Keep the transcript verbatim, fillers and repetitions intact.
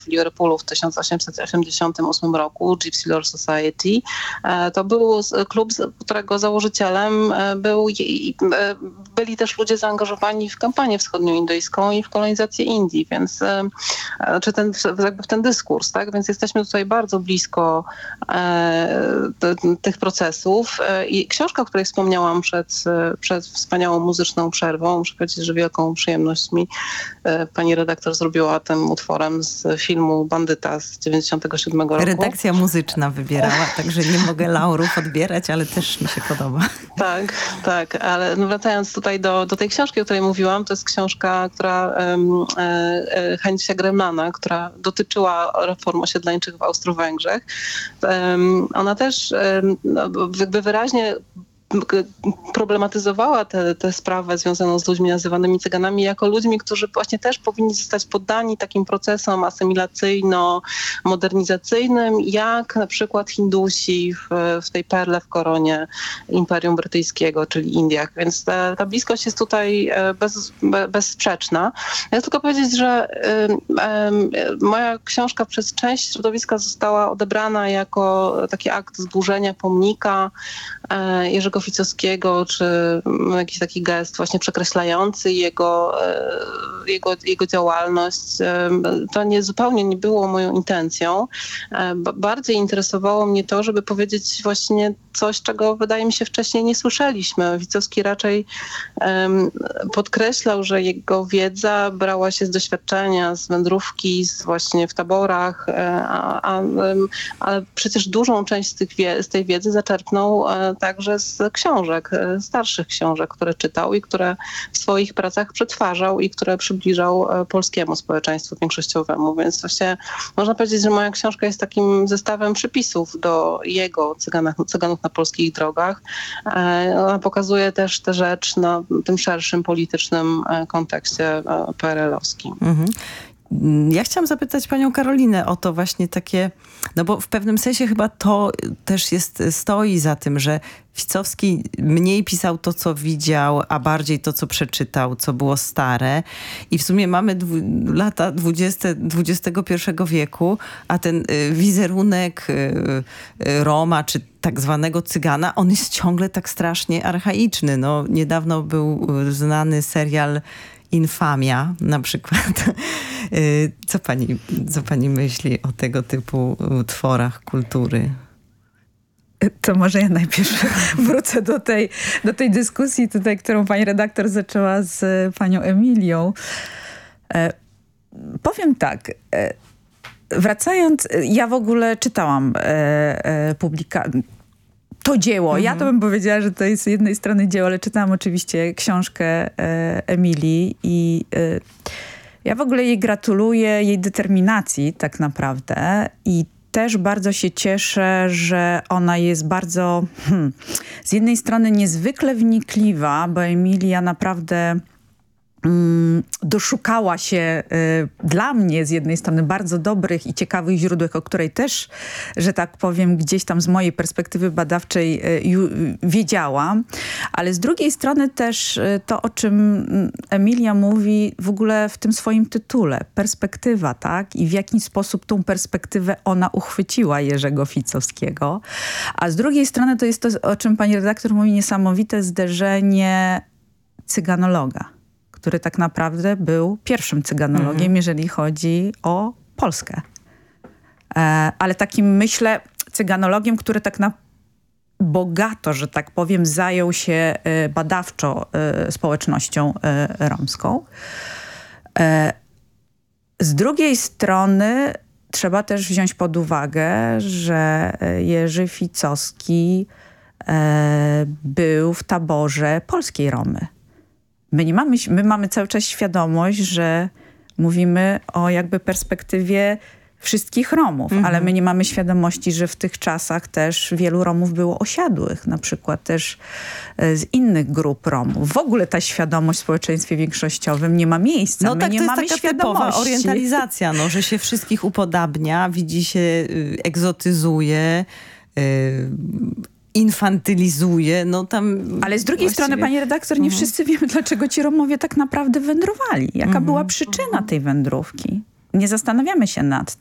Liverpoolu w tysiąc osiemset osiemdziesiątym ósmym roku, Gypsy Lore Society. To był klub, którego założycielem był, byli też ludzie zaangażowani w kampanię wschodnioindyjską i w kolonizację Indii, więc czy ten, jakby w ten dyskurs, tak? Więc jesteśmy tutaj bardzo blisko te, tych procesów. I książka, o której wspomniałam przed, przed wspaniałą muzyczną przerwą, muszę powiedzieć, że wielką przyjemność mi pani redaktor zrobiła tym utworem z filmu Bandyta z dziewięćdziesiątego siódmego roku. Redakcja muzyczna wybierała, także nie mogę laurów odbierać, ale też mi się podoba. Tak, tak, ale wracając tutaj do, do tej książki, o której mówiłam, to jest książka, która um, e, Heinricha Gremlana, która dotyczyła reform osiedleńczych w Austro-Węgrzech. Um, ona też um, jakby wyraźnie problematyzowała tę sprawę związaną z ludźmi nazywanymi Cyganami jako ludźmi, którzy właśnie też powinni zostać poddani takim procesom asymilacyjno-modernizacyjnym, jak na przykład Hindusi w, w tej perle w koronie Imperium Brytyjskiego, czyli Indiach. Więc ta, ta bliskość jest tutaj bez, bezsprzeczna. Ja chcę tylko powiedzieć, że y, y, moja książka przez część środowiska została odebrana jako taki akt zburzenia pomnika y, Jerzego Ficowskiego, czy jakiś taki gest właśnie przekreślający jego, jego, jego działalność. To nie, zupełnie nie było moją intencją. Bardziej interesowało mnie to, żeby powiedzieć właśnie coś, czego wydaje mi się wcześniej nie słyszeliśmy. Ficowski raczej um, podkreślał, że jego wiedza brała się z doświadczenia, z wędrówki, z właśnie w taborach, a, a, ale przecież dużą część z, tych wie, z tej wiedzy zaczerpnął także z książek, starszych książek, które czytał i które w swoich pracach przetwarzał i które przybliżał polskiemu społeczeństwu większościowemu. Więc właśnie można powiedzieć, że moja książka jest takim zestawem przypisów do jego cyganach, cyganów na polskich drogach. Ona pokazuje też tę rzecz na tym szerszym politycznym kontekście P R L-owskim. Mhm. Ja chciałam zapytać panią Karolinę o to właśnie takie, no bo w pewnym sensie chyba to też jest, stoi za tym, że Ficowski mniej pisał to, co widział, a bardziej to, co przeczytał, co było stare. I w sumie mamy dwu, lata dwudzieste, dwudziestego pierwszego wieku, a ten y, wizerunek y, y, Roma, czy tak zwanego Cygana, on jest ciągle tak strasznie archaiczny. No, niedawno był znany serial Infamia na przykład. Co pani, co pani myśli o tego typu tworach kultury? To może ja najpierw wrócę do tej, do tej dyskusji tutaj, którą pani redaktor zaczęła z panią Emilią. E, powiem tak. E, wracając, ja w ogóle czytałam e, e, publikację. To dzieło. Mhm. Ja to bym powiedziała, że to jest z jednej strony dzieło, ale czytałam oczywiście książkę e, Emilii i e, ja w ogóle jej gratuluję, jej determinacji tak naprawdę i też bardzo się cieszę, że ona jest bardzo hmm, z jednej strony niezwykle wnikliwa, bo Emilia naprawdę doszukała się y, dla mnie z jednej strony bardzo dobrych i ciekawych źródeł, o której też, że tak powiem, gdzieś tam z mojej perspektywy badawczej y, ju, y, wiedziałam, ale z drugiej strony też y, to, o czym Emilia mówi w ogóle w tym swoim tytule, perspektywa, tak? I w jaki sposób tą perspektywę ona uchwyciła Jerzego Ficowskiego. A z drugiej strony to jest to, o czym pani redaktor mówi, niesamowite zderzenie cyganologa, który tak naprawdę był pierwszym cyganologiem, mhm. jeżeli chodzi o Polskę. E, ale takim, myślę, cyganologiem, który tak na bogato, że tak powiem, zajął się e, badawczo e, społecznością e, romską. E, z drugiej strony trzeba też wziąć pod uwagę, że Jerzy Ficowski e, był w taborze polskiej Romy. My nie mamy, my mamy cały czas świadomość, że mówimy o jakby perspektywie wszystkich Romów, mhm. ale my nie mamy świadomości, że w tych czasach też wielu Romów było osiadłych, na przykład też z innych grup Romów. W ogóle ta świadomość w społeczeństwie większościowym nie ma miejsca. No my tak, nie to jest mamy taka typowa orientalizacja, no, że się wszystkich upodabnia, widzi się, y, egzotyzuje, y, infantylizuje, no tam... Ale z drugiej właściwie... strony, pani redaktor, nie mhm. wszyscy wiemy, dlaczego ci Romowie tak naprawdę wędrowali. Jaka mhm. była przyczyna tej wędrówki. nie zastanawiamy się nad